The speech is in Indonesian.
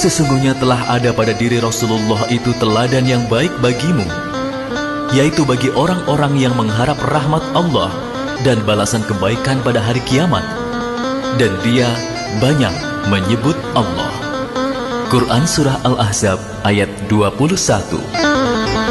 Sesungguhnya telah ada pada diri Rasulullah itu teladan yang baik bagimu, yaitu bagi orang-orang yang mengharap rahmat Allah dan balasan kebaikan pada hari kiamat. Dan dia banyak menyebut Allah. Quran Surah Al-Ahzab ayat 21.